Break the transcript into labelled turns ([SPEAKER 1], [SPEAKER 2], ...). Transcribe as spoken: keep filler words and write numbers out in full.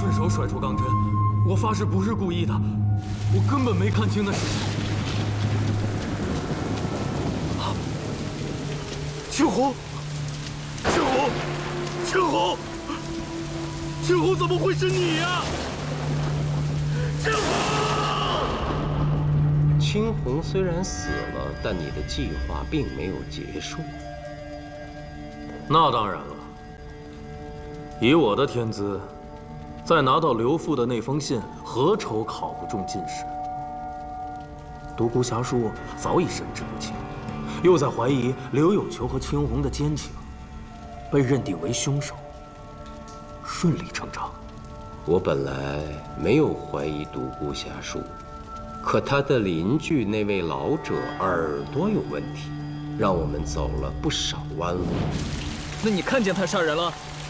[SPEAKER 1] 顺手甩出钢针，我发誓不是故意的，我根本没看清那是谁。啊！青红，青红，青红，青红，怎么会是你呀？青红！
[SPEAKER 2] 青红虽然死了，但你的计划并没有结束。
[SPEAKER 1] 那当然了。以我的天资，再拿到刘父的那封信，何愁考不中进士？独孤侠叔早已神志不清，又在怀疑刘有求和青红的奸情，被认定为凶手，顺理成章。
[SPEAKER 2] 我本来没有怀疑独孤侠叔，可他的邻居那位老者耳朵有问题，让我们走了不少弯路。
[SPEAKER 3] 那你看见他杀人了？